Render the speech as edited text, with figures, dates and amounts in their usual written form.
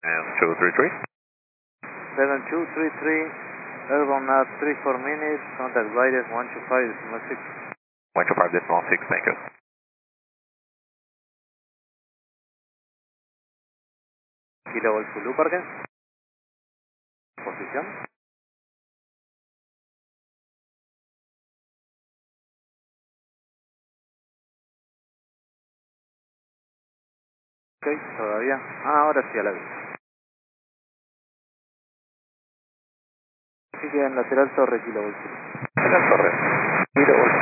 And 233. 7233, airborne nav 34 minutes, contact guidance 125.6. 125.6, thank you. Kilo Golf Zulu, parque. Posición. Ok, todavía. Ahora sí a la vista. Sí queda en lateral torre, Kilo Golf Zulu. Lateral torre. Kilo Golf